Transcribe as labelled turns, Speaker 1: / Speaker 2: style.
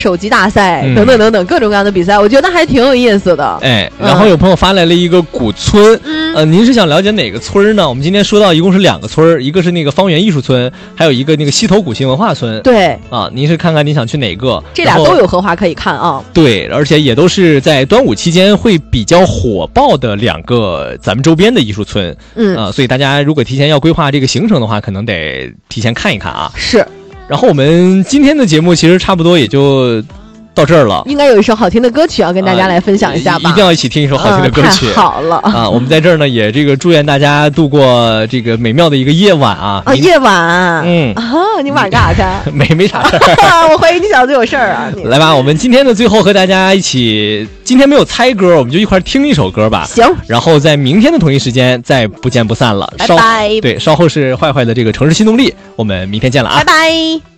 Speaker 1: 手机大赛等等等等各种各样的比赛，我觉得还挺有意思的。
Speaker 2: 然后有朋友发来了一个古村，您是想了解哪个村呢？我们今天说到一共是2个村，一个是那个方圆艺术村，还有一个那个西头古信文化村。
Speaker 1: 对
Speaker 2: 啊，您是看看你想去哪个？
Speaker 1: 这俩都有荷花可以看啊。
Speaker 2: 对，而且也都是在端午期间会比较火爆的2个咱们周边的艺术村。所以大家如果提前要规划这个行程的话，可能得提前看一看啊。
Speaker 1: 是。
Speaker 2: 然后我们今天的节目其实差不多也就到这儿了，
Speaker 1: 应该有一首好听的歌曲要跟大家来分享一下吧。
Speaker 2: 一定要一起听一首好听的歌曲。
Speaker 1: 太好了啊！
Speaker 2: 我们在这儿呢也这个祝愿大家度过这个美妙的一个夜晚啊。
Speaker 1: 夜晚，你晚上干啥去？
Speaker 2: 没啥事儿。
Speaker 1: 我怀疑你小子有事儿啊。
Speaker 2: 来吧，我们今天的最后和大家一起，今天没有猜歌，我们就一块听一首歌吧。
Speaker 1: 行。
Speaker 2: 然后在明天的同一时间再不见不散了。
Speaker 1: 拜拜。
Speaker 2: 对，稍后是坏坏的这个城市新动力，我们明天见了啊。
Speaker 1: 拜拜。